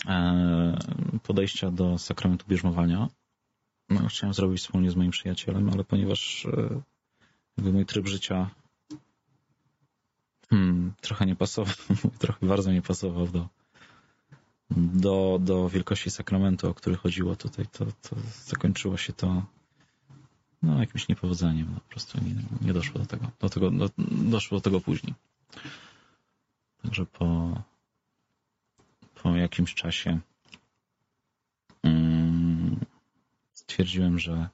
podejścia do sakramentu bierzmowania. No, chciałem zrobić wspólnie z moim przyjacielem, ale ponieważ jakby mój tryb życia trochę nie pasował, trochę bardzo nie pasował do wielkości sakramentu, o który chodziło tutaj, to zakończyło się to jakimś niepowodzeniem. Po prostu nie doszło do tego. Doszło do tego później. Także po jakimś czasie stwierdziłem, że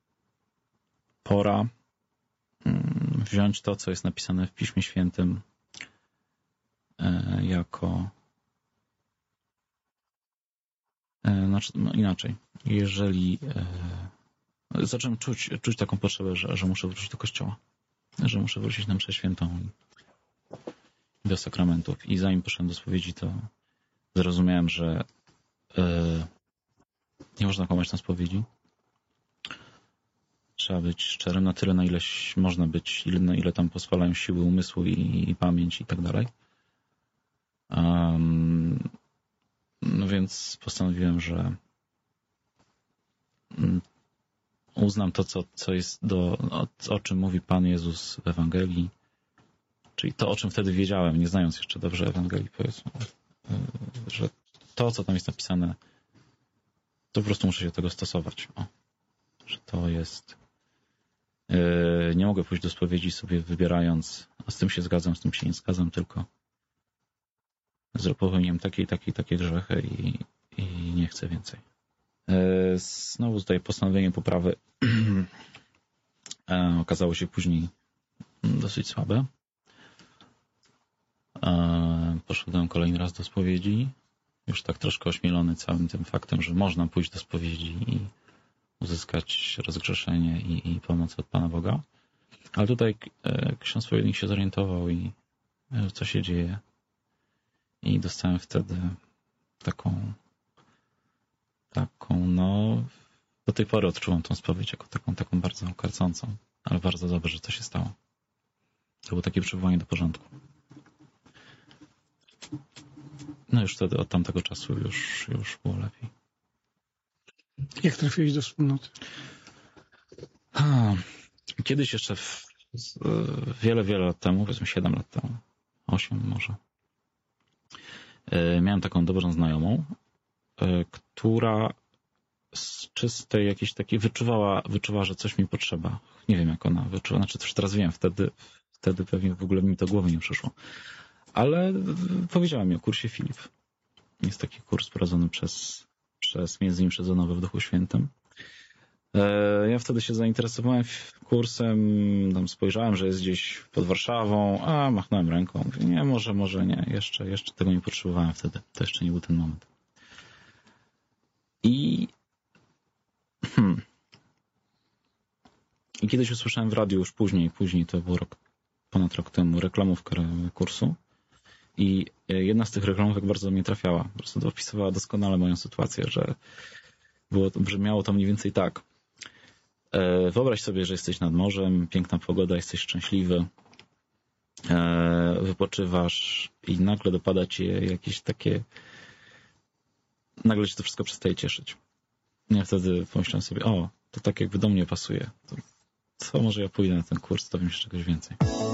pora wziąć to, co jest napisane w Piśmie Świętym jako inaczej. Jeżeli zacząłem czuć taką potrzebę, że muszę wrócić do kościoła, że muszę wrócić na mszę świętą i do sakramentów. I zanim poszedłem do spowiedzi, to zrozumiałem, że nie można kłamać na spowiedzi. Trzeba być szczerym na tyle, na ile można być, na ile tam pozwalają siły umysłu i pamięć i tak dalej. No więc postanowiłem, że uznam to, co jest o czym mówi Pan Jezus w Ewangelii, czyli to, o czym wtedy wiedziałem, nie znając jeszcze dobrze Ewangelii, powiedzmy, że to, co tam jest napisane, to po prostu muszę się do tego stosować. Że to jest... Nie mogę pójść do spowiedzi sobie wybierając, a z tym się zgadzam, z tym się nie zgadzam, tylko popełniłem takie grzechy i nie chcę więcej. Znowu tutaj postanowienie poprawy okazało się później dosyć słabe. Poszedłem kolejny raz do spowiedzi, już tak troszkę ośmielony całym tym faktem, że można pójść do spowiedzi i uzyskać rozgrzeszenie i pomoc od Pana Boga. Ale tutaj ksiądz spowiednik się zorientował i co się dzieje. I dostałem wtedy taką do tej pory odczuwam tą spowiedź jako taką bardzo karcącą, ale bardzo dobrze, że to się stało. To było takie przywołanie do porządku. No już wtedy od tamtego czasu już było lepiej. Jak trafiłeś do wspólnoty? Kiedyś jeszcze wiele lat temu, powiedzmy 7 lat temu, 8 może, miałem taką dobrą znajomą, która z czystej jakiejś takiej wyczuwała, że coś mi potrzeba. Nie wiem, jak ona wyczuła, znaczy też teraz wiem, wtedy pewnie w ogóle mi to głowy nie przyszło. Ale powiedziała mi o kursie Filip. Jest taki kurs prowadzony przez między innymi przez Onowę w Duchu Świętym. Ja wtedy się zainteresowałem kursem, tam spojrzałem, że jest gdzieś pod Warszawą, machnąłem ręką. Mówię, nie, może nie, jeszcze tego nie potrzebowałem wtedy. To jeszcze nie był ten moment. I kiedyś usłyszałem w radiu już później to było ponad rok temu, reklamówkę kursu. I jedna z tych reklamówek bardzo do mnie trafiała. Po prostu opisywała doskonale moją sytuację, że brzmiało to mniej więcej tak. Wyobraź sobie, że jesteś nad morzem, piękna pogoda, jesteś szczęśliwy, wypoczywasz i nagle dopada cię jakieś takie... Nagle cię to wszystko przestaje cieszyć. Ja wtedy pomyślałem sobie, to tak jakby do mnie pasuje. To może ja pójdę na ten kurs, dowiem się czegoś więcej.